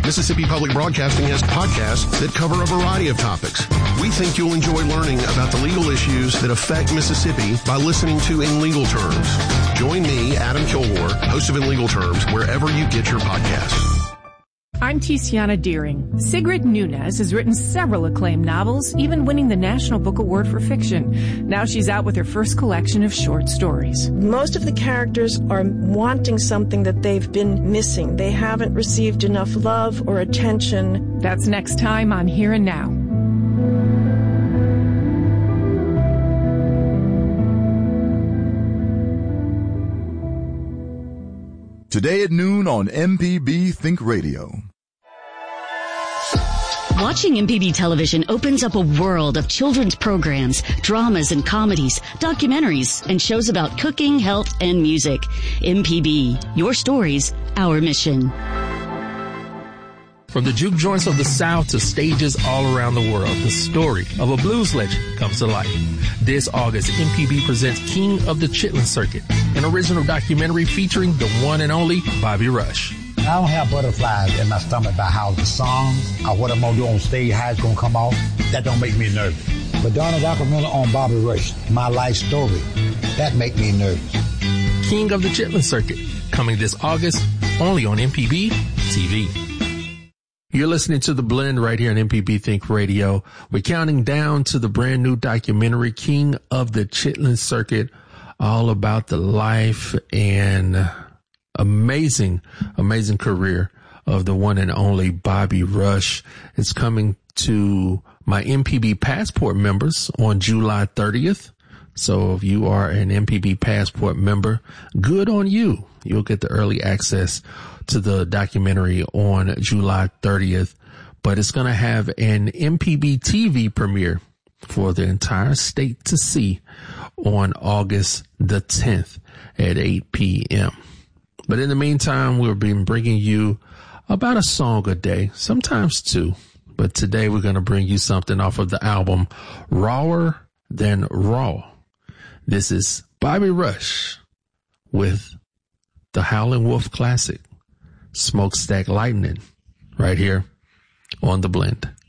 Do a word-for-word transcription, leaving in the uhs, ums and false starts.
Mississippi Public Broadcasting has podcasts that cover a variety of topics. We think you'll enjoy learning about the legal issues that affect Mississippi by listening to In Legal Terms. Join me, Adam Kilgore, host of In Legal Terms, wherever you get your podcasts. I'm Tiziana Deering. Sigrid Nunez has written several acclaimed novels, even winning the National Book Award for Fiction. Now she's out with her first collection of short stories. Most of the characters are wanting something that they've been missing. They haven't received enough love or attention. That's next time on Here and Now. Today at noon on M P B Think Radio. Watching M P B television opens up a world of children's programs, dramas and comedies, documentaries, and shows about cooking, health, and music. M P B, your stories, our mission. From the juke joints of the South to stages all around the world, the story of a blues legend comes to life. This August, M P B presents King of the Chitlin Circuit, an original documentary featuring the one and only Bobby Rush. I don't have butterflies in my stomach about how the songs or what I'm going to do on stage, how it's going to come off. That don't make me nervous. But doing a documentary on Bobby Rush, my life story, that make me nervous. King of the Chitlin Circuit, coming this August, only on M P B T V. You're listening to The Blend right here on M P B Think Radio. We're counting down to the brand new documentary, King of the Chitlin Circuit, all about the life and amazing, amazing career of the one and only Bobby Rush. It's coming to my M P B Passport members on July thirtieth. So if you are an M P B Passport member, good on you. You'll get the early access to the documentary on July thirtieth, but it's going to have an M P B T V premiere for the entire state to see on August the tenth at eight p.m. But in the meantime, we've been bringing you about a song a day, sometimes two. But today we're going to bring you something off of the album Rawer Than Raw. This is Bobby Rush with the Howlin' Wolf classic, Smokestack Lightning, right here on The Blend.